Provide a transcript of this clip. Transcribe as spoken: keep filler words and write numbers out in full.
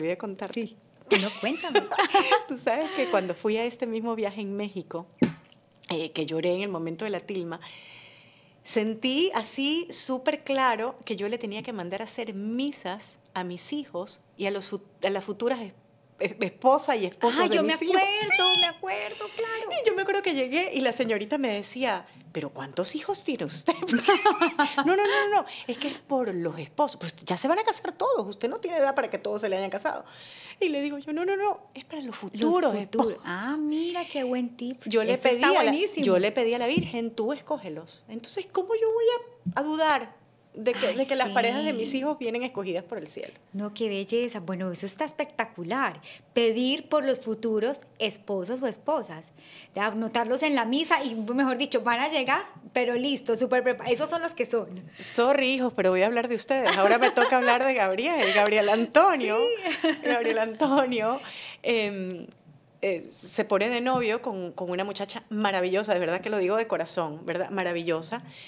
olvidé contarte. Sí, no, cuéntame. Tú sabes que cuando fui a este mismo viaje en México, eh, que lloré en el momento de la tilma, sentí así súper claro que yo le tenía que mandar a hacer misas a mis hijos y a, los, a las futuras es- es- esposas y esposos Ah, de yo me mis hijos. acuerdo, me acuerdo, claro. Y yo me acuerdo que llegué y la señorita me decía, ¿pero cuántos hijos tiene usted? Porque, no, no, no, no, no, es que es por los esposos. Pero ya se van a casar todos, usted no tiene edad para que todos se le hayan casado. Y le digo yo, no, no, no, es para los Los futuros esposos. futuros. Ah, mira, qué buen tip. Yo le, Eso está pedí a la, buenísimo. yo le pedí a la Virgen, tú escógelos. Entonces, ¿cómo yo voy a, a dudar de que, Ay, de que las parejas de mis sí. hijos vienen escogidas por el cielo? No, qué belleza. Bueno, eso está espectacular. Pedir por los futuros esposos o esposas. De anotarlos en la misa y, mejor dicho, van a llegar, pero listo, súper preparados. Esos son los que son. Sorry, hijos, pero voy a hablar de ustedes. Ahora me toca hablar de Gabriel, Gabriel Antonio. Sí. Gabriel Antonio eh, eh, se pone de novio con, con una muchacha maravillosa, de verdad que lo digo de corazón, ¿verdad? Maravillosa.